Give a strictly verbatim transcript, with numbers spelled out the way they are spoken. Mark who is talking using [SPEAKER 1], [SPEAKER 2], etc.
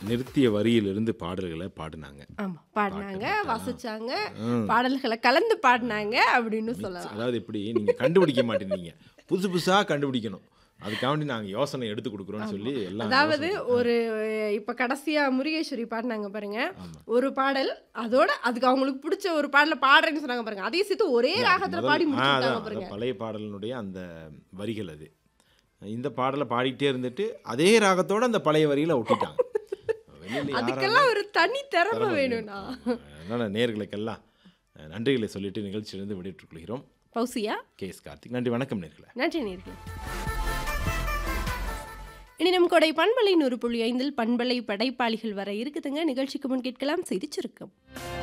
[SPEAKER 1] நிறுத்திய வரியிலிருந்து பாடல்கள பாடுனாங்க.
[SPEAKER 2] ஆமா. பாடுனாங்க,
[SPEAKER 1] பாட்டு. ஆ.
[SPEAKER 2] வாசிச்சாங்க,
[SPEAKER 1] ம்.
[SPEAKER 2] பாடல்கள கலந்து பாடுனாங்க அப்படின்னு சொல்லலாம்.
[SPEAKER 1] அதாவது எப்படி நீங்க கண்டுபிடிக்க மாட்டேன்றீங்க. புதுசு புதுசா கண்டுபிடிக்கணும். அதுக்காண்டி நாங்க யோசனை எடுத்து குடுக்குறோம்னு சொல்லி எல்லாம்
[SPEAKER 2] அதாவது
[SPEAKER 1] யோசனை.
[SPEAKER 2] ஒரு இப்ப கடைசியா முருகேஸ்வரி பாடுனாங்க பாருங்க.
[SPEAKER 1] ஆமா.
[SPEAKER 2] ஒரு பாடல் அதோட அதுக்கு அவங்களுக்கு பிடிச்ச ஒரு பாடல பாடுறேன்னு சொன்னாங்க பாருங்க. அதையும் சேர்த்து ஒரே ராகத்துல
[SPEAKER 1] முதல்
[SPEAKER 2] பாடி
[SPEAKER 1] ஆ
[SPEAKER 2] முடிச்சுட்டாங்க
[SPEAKER 1] அதான்
[SPEAKER 2] பாருங்க.
[SPEAKER 1] அதான் பழைய பாடலினுடைய அந்த வரிகள் அது. இந்த பாடல பாடிட்டே இருந்துட்டு அதே ராகத்தோட அந்த பழைய வரியில ஒட்டிட்டாங்க. வெளியில யாரால
[SPEAKER 2] அதுக்கெல்லாம் ஒரு தனி திறமை
[SPEAKER 1] திறமை
[SPEAKER 2] வேணும்னா.
[SPEAKER 1] வேணும். அதனால நேயர்களுக்கெல்லாம் நன்றிகளை சொல்லிட்டு நிகழ்ச்சியிலிருந்து விடைபெற்றுக் கொள்கிறோம்.
[SPEAKER 2] Fousia,
[SPEAKER 1] K S Karthik. நன்றி, வணக்கம் நேயர்களே.
[SPEAKER 2] நன்றி நேர்களே. இனி நம் கொடை பண்பலை நூறு புள்ளி ஐந்தில் பண்பலை படைப்பாளிகள் வர இருக்குதுங்க. நிகழ்ச்சிக்கு முன் கேட்கலாம் செய்தி சுருக்கம்.